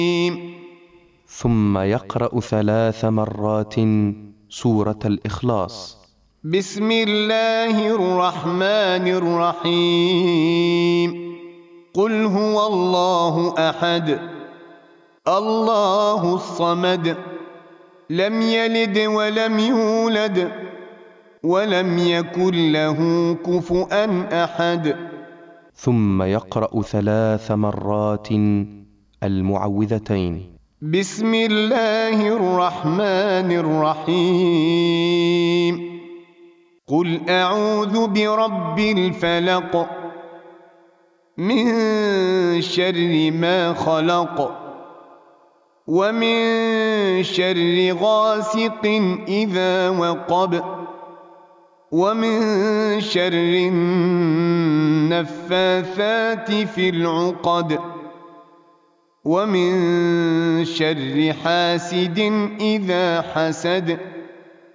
ثم يقرأ 3 مرات سورة الإخلاص. بسم الله الرحمن الرحيم. قل هو الله أحد الله الصمد لم يلد ولم يولد ولم يكن له كفؤا أحد. ثم يقرأ 3 مرات المعوذتين. بسم الله الرحمن الرحيم. قل أعوذ برب الفلق من شر ما خلق ومن شر غاسق إذا وقب ومن شر النفاثات في العقد ومن شر حاسد إذا حسد.